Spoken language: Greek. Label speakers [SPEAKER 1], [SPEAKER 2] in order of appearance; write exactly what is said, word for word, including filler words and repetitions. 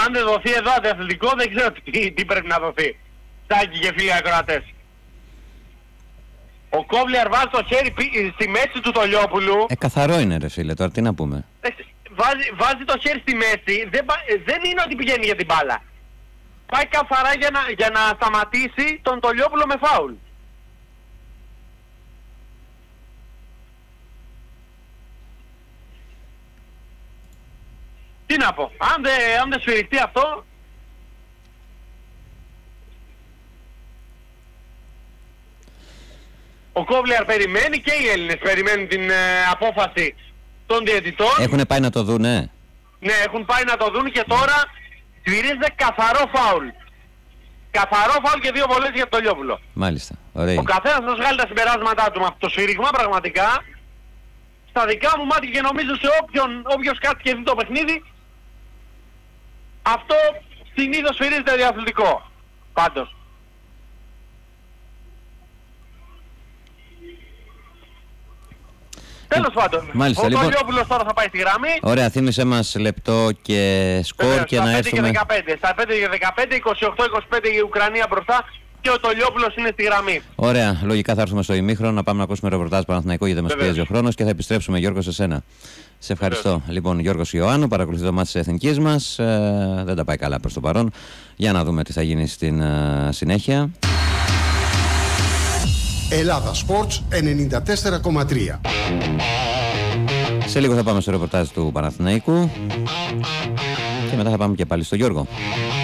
[SPEAKER 1] αν δεν δοθεί εδώ αντιαθλητικό, δεν ξέρω τι, τι πρέπει να δοθεί. Τάκη και φίλοι ακροατές. Ο Κόβλιαρ βάζει το χέρι στη μέση του Τολιόπουλου.
[SPEAKER 2] Ε, καθαρό είναι ρε φίλε, τώρα τι να πούμε.
[SPEAKER 1] Ε, βάζει, βάζει το χέρι στη μέση, δεν, δεν είναι ότι πηγαίνει για την μπάλα. Πάει καθαρά για να, για να σταματήσει τον Τολιόπουλο με φάουλ. Τι να πω, αν δεν, αν δεν σφυριστεί αυτό... Ο Κόβλιαρ περιμένει και οι Έλληνες περιμένουν την ε, απόφαση των διαιτητών.
[SPEAKER 2] Έχουνε πάει να το δούνε.
[SPEAKER 1] Ναι, έχουν πάει να το δουν και τώρα σφυρίζεται καθαρό φάουλ. Καθαρό φάουλ και δύο βολές για το Τολιόπουλο.
[SPEAKER 2] Μάλιστα, ωραία.
[SPEAKER 1] Ο καθένας θα βγάλει τα συμπεράσματά του με αυτό το σφυρίγμα πραγματικά. Στα δικά μου μάτια και νομίζω σε όποιον, όποιος κάτσει και δει το παιχνίδι, αυτό συνήθως σφυρίζεται διαθλητικό. Πάντως. Τέλος πάντων,
[SPEAKER 2] μάλιστα,
[SPEAKER 1] ο
[SPEAKER 2] λοιπόν...
[SPEAKER 1] Τολιόπουλος τώρα θα πάει στη γραμμή.
[SPEAKER 2] Ωραία, θύμισε μας λεπτό και σκορ. Βέβαια, και να έρθουμε...
[SPEAKER 1] και δεκαπέντε. Στα πέντε και δεκαπέντε, είκοσι οκτώ είκοσι πέντε η Ουκρανία μπροστά και ο Τολιόπουλος είναι στη γραμμή.
[SPEAKER 2] Ωραία, λογικά θα έρθουμε στο ημίχρονο να πάμε να ακούσουμε ρεπορτάζ Παναθηναϊκό γιατί μας πιέζει ο χρόνος και θα επιστρέψουμε, Γιώργο, σε σένα. Σε ευχαριστώ. Βεβαίως. Λοιπόν, Γιώργος Ιωάννου, παρακολουθεί το μάτι της Εθνικής μας. Ε, δεν τα πάει καλά προς το παρόν. Για να δούμε τι θα γίνει στην ε, συνέχεια.
[SPEAKER 3] Ελλάδα Sports ενενήντα τέσσερα κόμμα τρία.
[SPEAKER 2] Σε λίγο θα πάμε στο ρεπορτάζ του Παναθηναϊκού και μετά θα πάμε και πάλι στο Γιώργο.